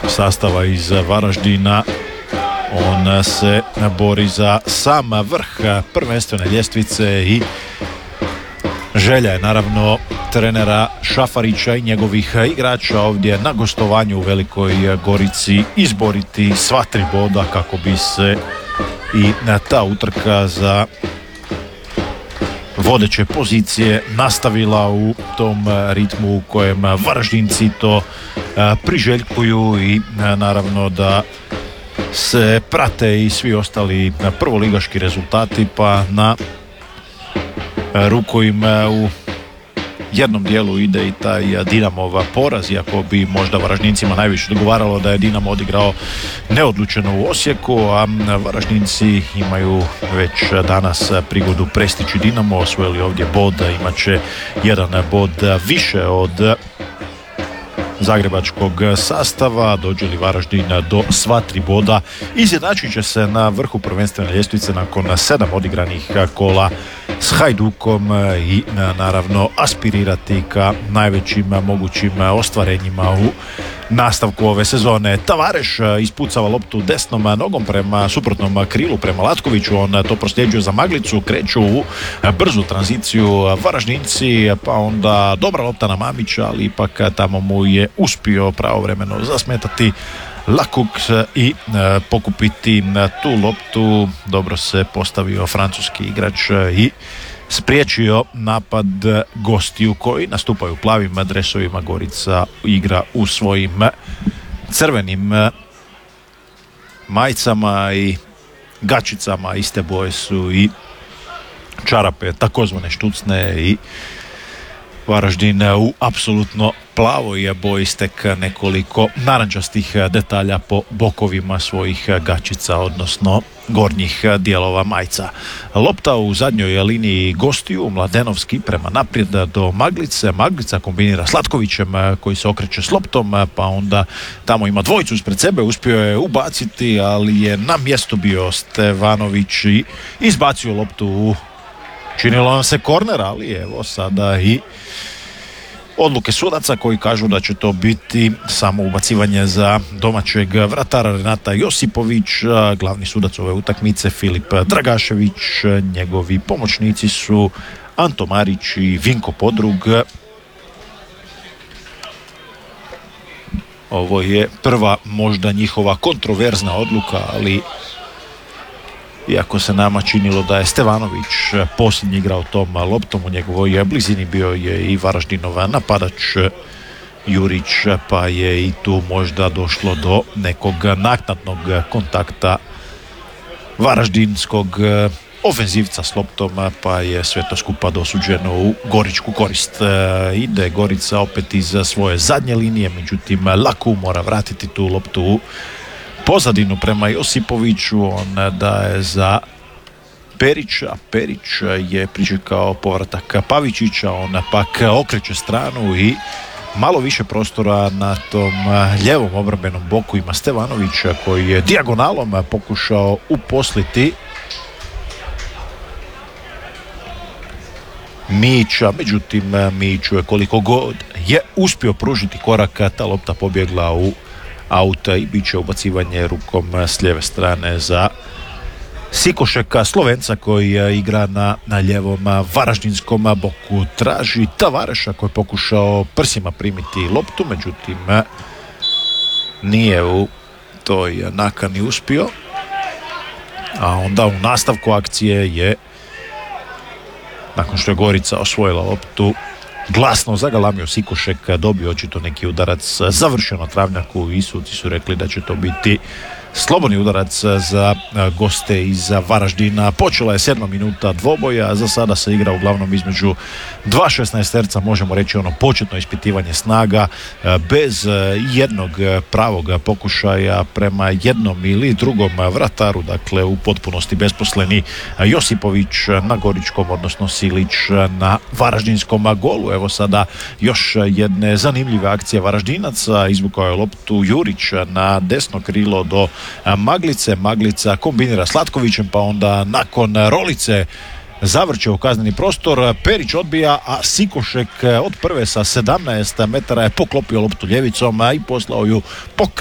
sastava iz Varaždina. On se bori za sam vrh prvenstvene ljestvice i želja je naravno trenera Šafarića i njegovih igrača ovdje na gostovanju u Velikoj Gorici izboriti sva 3 boda kako bi se i ta utrka za vodeće pozicije nastavila u tom ritmu u kojem Varaždinci to priželjkuju i naravno da se prate i svi ostali prvoligaški rezultati, pa na ruku im u jednom dijelu ide i taj Dinamov poraz, iako bi možda Varaždincima najviše dogovaralo da je Dinamo odigrao neodlučeno u Osijeku, a Varaždinci imaju već danas prigodu prestići Dinamo, osvojili ovdje bod, imat će jedan bod više od zagrebačkog sastava. Dođe li Varaždin do sva 3 boda, izjednačit će se na vrhu prvenstvene ljestvice nakon 7 odigranih kola s Hajdukom i naravno aspirirati ka najvećim mogućim ostvarenjima u nastavku ove sezone. Tavareš ispucava loptu desnom nogom prema suprotnom krilu, prema Latkoviću, on to prosljeđuje za Maglicu, kreću u brzu tranziciju Varaždinci, pa onda dobra lopta na Mamića, ali ipak tamo mu je uspio pravovremeno zasmetati Lakuk i pokupiti tu loptu. Dobro se postavio francuski igrač i spriječio napad gostiju koji nastupaju u plavim dresovima. Gorica igra u svojim crvenim majicama i gačicama, iste boje su i čarape takozvane štucne, i Varaždin u apsolutno plavoj boji, tek nekoliko narančastih detalja po bokovima svojih gačica, odnosno gornjih dijelova majca. Lopta u zadnjoj liniji gostiju, Mladenovski prema naprijed do Maglice. Maglica kombinira s Latkovićem koji se okreće s loptom, pa onda tamo ima dvojicu ispred sebe, uspio je ubaciti, ali je na mjestu bio Stevanović i izbacio loptu u, činilo nam se korner, ali evo sada i odluke sudaca koji kažu da će to biti samo ubacivanje za domaćeg vratara Renata Josipovića. Glavni sudac ove utakmice Filip Dragašević, njegovi pomoćnici su Anto Marić i Vinko Podrug. Ovo je prva možda njihova kontroverzna odluka, ali iako se nama činilo da je Stevanović posljednji igrao tom loptom, u njegovoj blizini bio je i Varaždinov napadač Jurić, pa je i tu možda došlo do nekog naknadnog kontakta varaždinskog ofenzivca s loptom, pa je sve to skupa dosuđeno u goričku korist. Ide Gorica opet iz svoje zadnje linije, međutim Laku mora vratiti tu loptu u pozadinu prema Josipoviću. On daje za Perića, Perić je pričekao povratak Pavičića, on pak okreće stranu i malo više prostora na tom ljevom obrambenom boku ima Stevanovića koji je dijagonalom pokušao uposliti Mića, međutim Miću je koliko god je uspio pružiti korak, ta lopta pobjegla u auta i bit će ubacivanje rukom s lijeve strane za Sikošeka, Slovenca koji igra na ljevom varaždinskom boku. Traži Tavareša koji je pokušao prsima primiti loptu, međutim nije u toj nakani uspio. A onda u nastavku akcije je, nakon što je Gorica osvojila loptu, glasno zagalamio Sikošek, dobio očito neki udarac, završio na travnjaku i suci su rekli da će to biti slobodni udarac za goste iz Varaždina. Počela je 7. minuta dvoboja, za sada se igra uglavnom između dva 16-terca, možemo reći ono početno ispitivanje snaga, bez jednog pravog pokušaja prema jednom ili drugom vrataru, dakle u potpunosti besposleni Josipović na goričkom, odnosno Silić na varaždinskom golu. Evo sada još jedne zanimljive akcije Varaždinaca, izvukao je loptu Jurić na desno krilo do Maglice. Maglica kombinira s Latkovićem, pa onda nakon rolice zavrće u kazneni prostor. Perić odbija, a Sikošek od prve sa 17 metara je poklopio loptu ljevicom i poslao ju po